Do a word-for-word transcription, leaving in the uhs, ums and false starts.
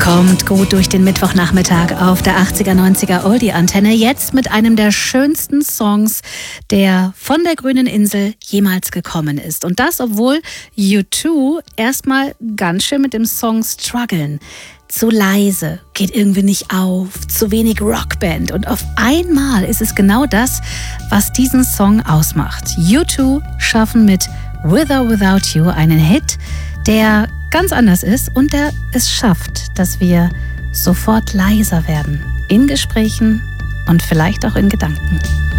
Kommt gut durch den Mittwochnachmittag auf der achtziger neunziger Oldie-Antenne. Jetzt mit einem der schönsten Songs, der von der grünen Insel jemals gekommen ist. Und das, obwohl U zwei erstmal ganz schön mit dem Song strugglen. Zu leise, geht irgendwie nicht auf, zu wenig Rockband. Und auf einmal ist es genau das, was diesen Song ausmacht. U zwei schaffen mit With or Without You einen Hit, der ganz anders ist und der es schafft, dass wir sofort leiser werden. In Gesprächen und vielleicht auch in Gedanken.